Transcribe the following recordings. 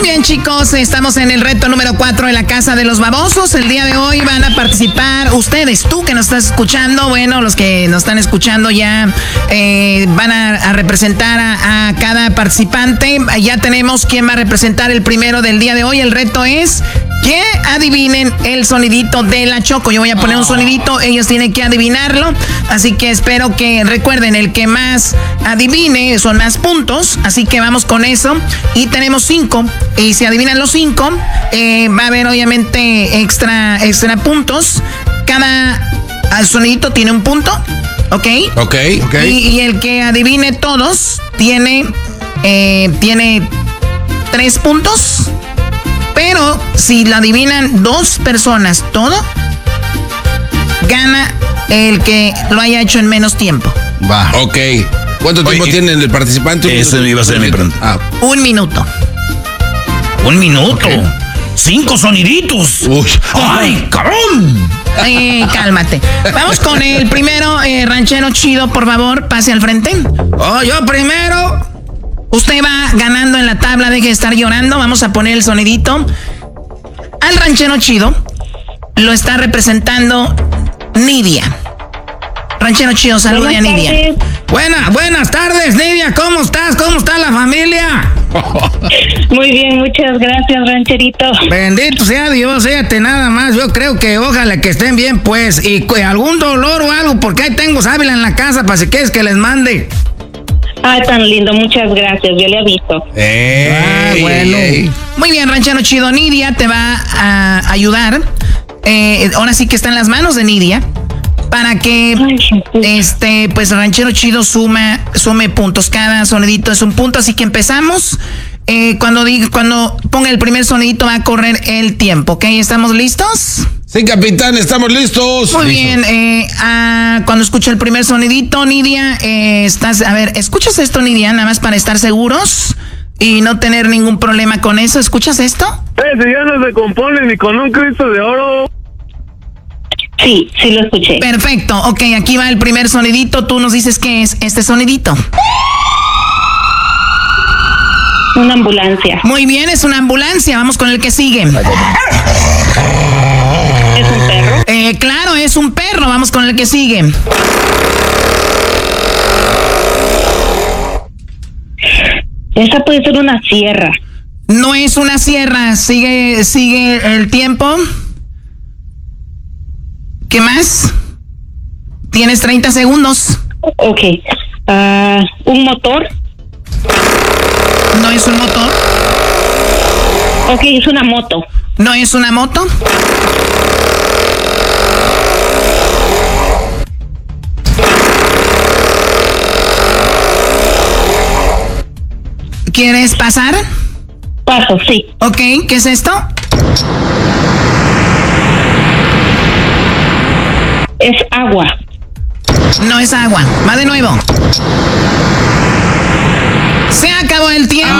bien, chicos, estamos en el reto número 4 de la Casa de los Babosos. El día de hoy van a participar ustedes, tú que nos estás escuchando, bueno, los que nos están escuchando ya van a representar a cada participante. Ya tenemos quién va a representar el primero del día de hoy. El reto es que adivinen el sonidito de la Choco. Yo voy a poner un sonidito, ellos tienen que adivinarlo. Así que espero que recuerden, el que más adivine son más puntos. Así que vamos con eso. Y tenemos 5. Y si adivinan los 5, va a haber obviamente extra puntos. Cada sonidito tiene un punto. ¿Ok? Ok. Y el que adivine todos tiene 3 puntos. Pero si lo adivinan 2 personas todo, gana el que lo haya hecho en menos tiempo. Va. Ok. ¿Cuánto tiempo tiene el participante? Eso iba a ser mi pregunta. 1 minuto. 1 minuto. Okay. 5 soniditos. Uy. ¡Ay, cabrón! Cálmate. Vamos con el primero, ranchero chido, por favor, pase al frente. Yo primero. Usted va ganando en la tabla, deje de estar llorando. Vamos a poner el sonidito. Al ranchero chido lo está representando Nidia. Ranchero chido, salude a Nidia. Buenas tardes, Nidia. ¿Cómo estás? ¿Cómo está la familia? Muy bien, muchas gracias, rancherito. Bendito sea Dios, fíjate nada más. Yo creo que ojalá que estén bien, pues. Y algún dolor o algo, porque ahí tengo sábila en la casa para si quieres que les mande. Ay, tan lindo, muchas gracias, yo le aviso. Bueno. Muy bien, ranchero chido. Nidia te va a ayudar. Ahora sí que está en las manos de Nidia. Para que, pues ranchero chido sume puntos. Cada sonidito es un punto, así que empezamos. Cuando ponga el primer sonidito va a correr el tiempo, ¿ok? ¿Estamos listos? Sí, capitán, estamos listos. Muy bien, cuando escuche el primer sonidito, Nidia, ¿escuchas esto, Nidia? Nada más para estar seguros y no tener ningún problema con eso. ¿Escuchas esto? Ese ya no se compone ni con un Cristo de oro. Sí, lo escuché. Perfecto, ok, aquí va el primer sonidito. Tú nos dices qué es este sonidito. Una ambulancia. Muy bien, es una ambulancia. Vamos con el que sigue. ¿Es un perro? Claro, es un perro. Vamos con el que sigue. Esa puede ser una sierra. No es una sierra. Sigue el tiempo. ¿Qué más? Tienes 30 segundos. Ok. ¿Un motor? No es un motor. Ok, es una moto. No es una moto. ¿Quieres pasar? Paso, sí. Ok, ¿qué es esto? Es agua. No es agua. Va de nuevo. Se acabó el tiempo.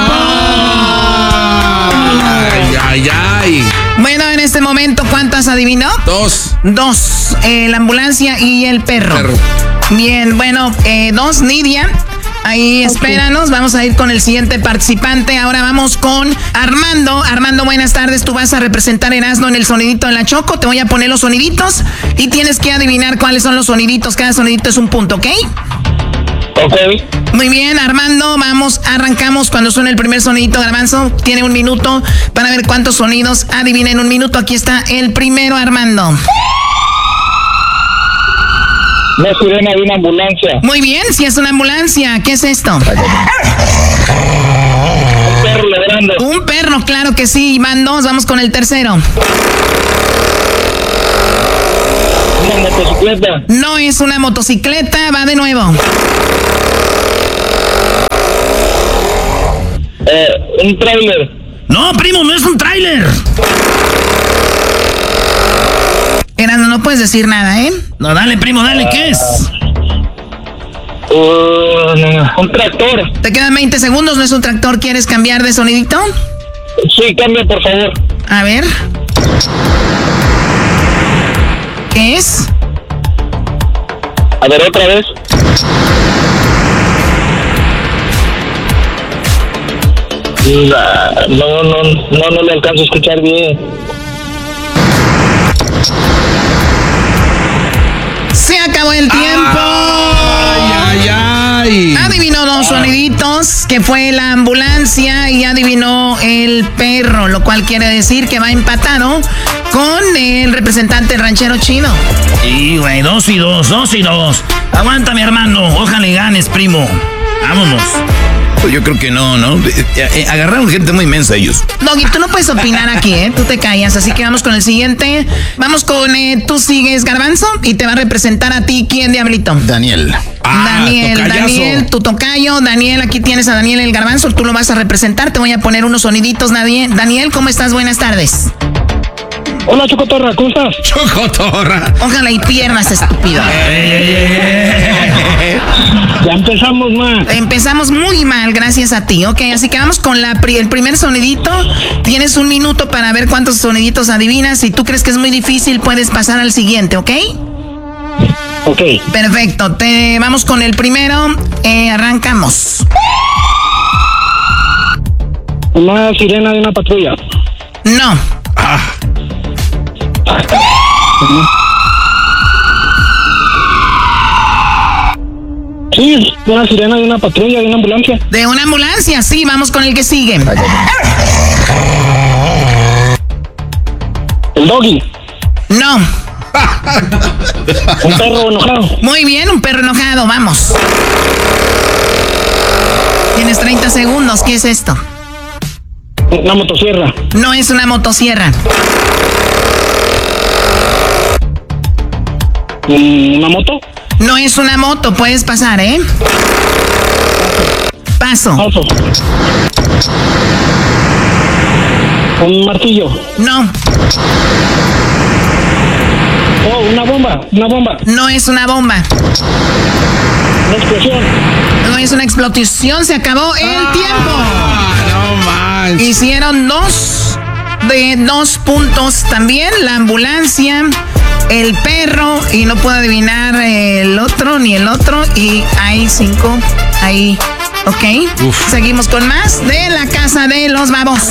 Ay. Bueno, en este momento, ¿cuántas adivinó? 2. 2. La ambulancia y el perro. Bien, bueno, 2, Nidia. Ahí espéranos, vamos a ir con el siguiente participante. Ahora vamos con Armando. Armando, buenas tardes. Tú vas a representar Erasmo en el sonidito de la Choco. Te voy a poner los soniditos y tienes que adivinar cuáles son los soniditos. Cada sonidito es un punto, ¿ok? Ok. Muy bien, Armando, arrancamos cuando suene el primer sonidito. Garbanzo tiene 1 minuto para ver cuántos sonidos adivina en 1 minuto. Aquí está el primero, Armando. Una sirena de una ambulancia. Muy bien, si es una ambulancia. ¿Qué es esto? Un perro ladrando. Un perro, claro que sí. Van 2, vamos con el tercero. Una motocicleta. No es una motocicleta, va de nuevo. Un tráiler. No, primo, no es un tráiler. Erasmo, no puedes decir nada, ¿eh? No, dale, primo, dale, ¿qué es? Un tractor. Te quedan 20 segundos, no es un tractor. ¿Quieres cambiar de sonidito? Sí, cambia, por favor. A ver. ¿Qué es? A ver, otra vez. No le alcanzo a escuchar bien. Se acabó el tiempo. Ay. Adivinó dos soniditos, que fue la ambulancia, y adivinó el perro, lo cual quiere decir que va empatado con el representante ranchero Chino. Sí, güey, 2 y 2. Aguanta, mi hermano. Ojalá y ganes, primo. Vámonos. Yo creo que no. Agarraron gente muy inmensa ellos. Doggy, tú no puedes opinar aquí, ¿eh? Tú te callas, así que vamos con el siguiente. Vamos con, tú sigues, Garbanzo, y te va a representar a ti, ¿quién, Diablito? Daniel, tu tocayo. Daniel, aquí tienes a Daniel el Garbanzo, tú lo vas a representar. Te voy a poner unos soniditos, Daniel, ¿cómo estás? Buenas tardes. Hola, Chocotorra, ¿cómo estás? Chocotorra. Ojalá y piernas, estúpido. Ya empezamos mal. Empezamos muy mal, gracias a ti. Ok, así que vamos con el primer sonidito. Tienes 1 minuto para ver cuántos soniditos adivinas. Si tú crees que es muy difícil, puedes pasar al siguiente, ¿ok? Ok. Perfecto, vamos con el primero. Arrancamos. Una sirena de una patrulla. No. Sí, una sirena de una patrulla, de una ambulancia. De una ambulancia, sí, vamos con el que sigue. El doggy. No. Un perro enojado. Muy bien, un perro enojado, vamos. Tienes 30 segundos, ¿qué es esto? Una motosierra. No es una motosierra. ¿Una moto? No es una moto, puedes pasar, ¿eh? Paso. Paso. Un martillo. No. Oh, una bomba. No es una bomba. Una explosión. No es una explosión, se acabó el tiempo. No manches. Hicieron 2 puntos también, la ambulancia, el perro, y no puedo adivinar el otro, y hay 5 ahí, ¿ok? Seguimos con más de la casa de los babosos.